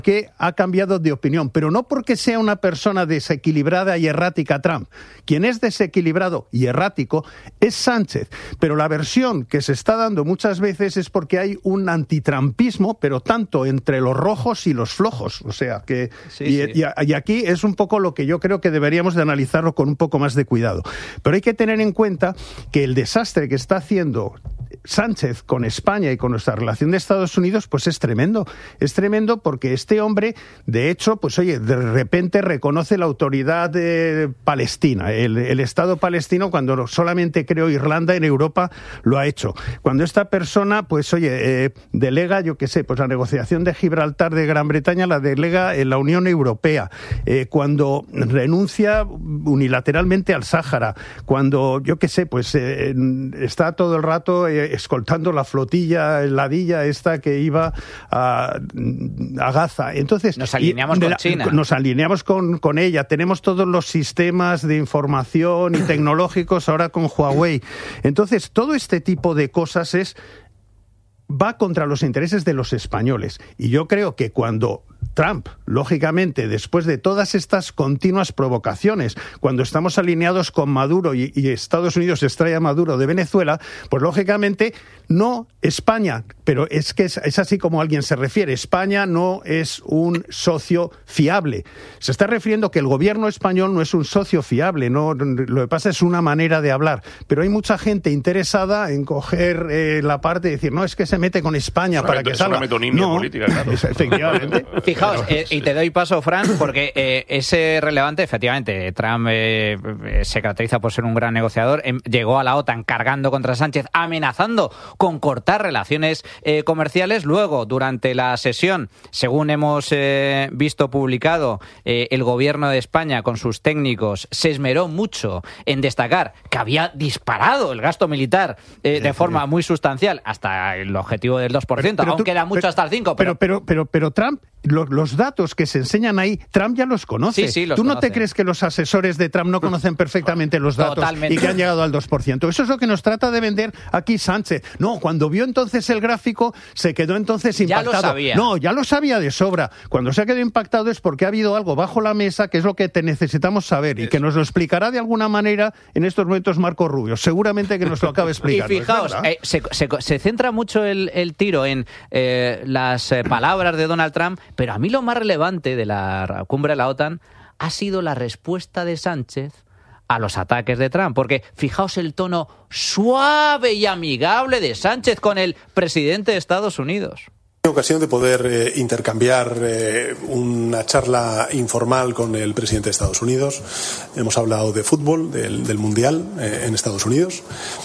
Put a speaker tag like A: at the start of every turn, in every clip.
A: que ha cambiado de opinión, pero no porque sea una persona desequilibrada y errática Trump. Quien es desequilibrado y errático es Sánchez, pero la versión que se está dando muchas veces es porque hay un antitrampismo, pero tanto entre los rojos y los flojos, o sea que y aquí es un poco lo que yo creo que deberíamos de analizarlo con un poco más de cuidado. Pero hay que tener en cuenta que el desastre que está haciendo Sánchez con España y con nuestra relación de Estados Unidos, pues es tremendo. Es tremendo porque este hombre, de hecho, pues oye, de repente reconoce la autoridad palestina, el Estado palestino, cuando solamente creó Irlanda en Europa lo ha hecho. Cuando esta persona, pues oye, delega, yo qué sé, pues la negociación de Gibraltar de Gran Bretaña la delega en la Unión Europea. Cuando renuncia unilateralmente al Sáhara, cuando, yo qué sé, pues está todo el rato escoltando la flotilla heladilla esta que iba a Gaza. Entonces,
B: nos alineamos con China.
A: Nos alineamos con ella. Tenemos todos los sistemas de información y tecnológicos ahora con Huawei. Entonces, todo este tipo de cosas va contra los intereses de los españoles. Y yo creo que cuando Trump, lógicamente, después de todas estas continuas provocaciones, cuando estamos alineados con Maduro y Estados Unidos extrae a Maduro de Venezuela, pues lógicamente no España, pero es que es así como alguien se refiere. España no es un socio fiable. Se está refiriendo que el gobierno español no es un socio fiable, no, lo que pasa es una manera de hablar. Pero hay mucha gente interesada en coger la parte y decir, no, es que se mete con España para que salga.
C: Es una metonimia política, claro.
A: Efectivamente.
B: Fijaos, y te doy paso, Fran, porque es relevante, efectivamente. Trump se caracteriza por ser un gran negociador. Llegó a la OTAN cargando contra Sánchez, amenazando con cortar relaciones comerciales. Luego, durante la sesión, según hemos visto publicado, el gobierno de España con sus técnicos se esmeró mucho en destacar que había disparado el gasto militar de forma muy sustancial hasta el objetivo del 2%, aunque era mucho hasta el 5%.
A: Pero Trump, los datos que se enseñan ahí, Trump ya los conoce.
B: Sí,
A: ¿Tú no te crees que los asesores de Trump no conocen perfectamente los datos? Totalmente. Y que han llegado al 2%? Eso es lo que nos trata de vender aquí Sánchez. No, cuando vio entonces el gráfico, se quedó entonces impactado.
B: Ya lo sabía.
A: No, ya lo sabía de sobra. Cuando se ha quedado impactado es porque ha habido algo bajo la mesa que es lo que necesitamos saber y que nos lo explicará de alguna manera en estos momentos Marco Rubio. Seguramente que nos lo acaba explicando.
B: Y fijaos, se centra mucho el tiro en las palabras de Donald Trump, pero a mí lo más relevante de la cumbre de la OTAN ha sido la respuesta de Sánchez a los ataques de Trump, porque fijaos el tono suave y amigable de Sánchez con el presidente de Estados Unidos.
D: Tengo ocasión de poder intercambiar una charla informal con el presidente de Estados Unidos. Hemos hablado de fútbol, del Mundial en Estados Unidos.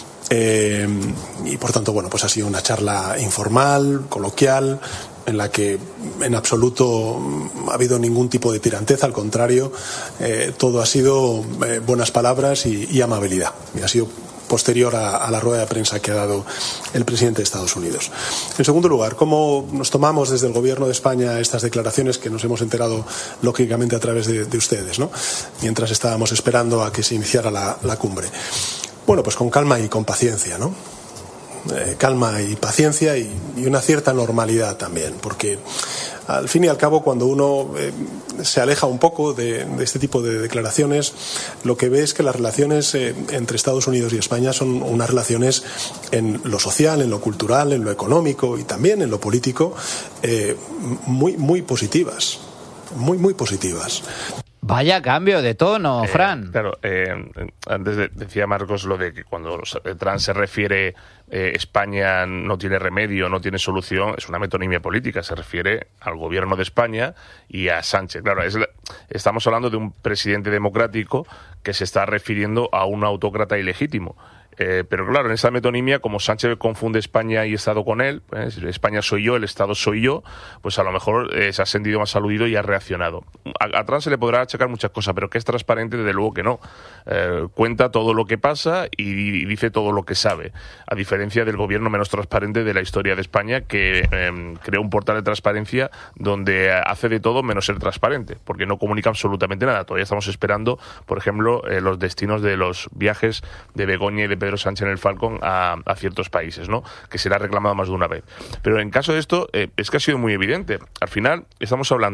D: Y por tanto, bueno, pues ha sido una charla informal, coloquial, en la que en absoluto ha habido ningún tipo de tiranteza, al contrario, todo ha sido buenas palabras y amabilidad. Y ha sido posterior a la rueda de prensa que ha dado el presidente de Estados Unidos. En segundo lugar, ¿cómo nos tomamos desde el Gobierno de España estas declaraciones que nos hemos enterado lógicamente a través de ustedes, ¿no? Mientras estábamos esperando a que se iniciara la cumbre? Bueno, pues con calma y con paciencia, ¿no? Calma y paciencia y una cierta normalidad también, porque al fin y al cabo cuando uno se aleja un poco de este tipo de declaraciones, lo que ve es que las relaciones entre Estados Unidos y España son unas relaciones en lo social, en lo cultural, en lo económico y también en lo político muy positivas, muy positivas.
B: Vaya cambio de tono, Fran.
C: Claro, antes decía Marcos lo de que cuando Trump se refiere España no tiene remedio, no tiene solución, es una metonimia política, se refiere al gobierno de España y a Sánchez. Claro, estamos hablando de un presidente democrático que se está refiriendo a un autócrata ilegítimo. Pero claro, en esta metonimia, como Sánchez confunde España y Estado con él, España soy yo, el Estado soy yo, pues a lo mejor se ha sentido más aludido y ha reaccionado. A Trump se le podrá achacar muchas cosas, pero que es transparente, desde luego que no. Cuenta todo lo que pasa y dice todo lo que sabe, a diferencia del gobierno menos transparente de la historia de España, que creó un portal de transparencia donde hace de todo menos ser transparente, porque no comunica absolutamente nada. Todavía estamos esperando, por ejemplo, los destinos de los viajes de Begoña y de Pedro Sánchez en el Falcon a ciertos países, ¿no? Que se le ha reclamado más de una vez. Pero en caso de esto, es que ha sido muy evidente. Al final, estamos hablando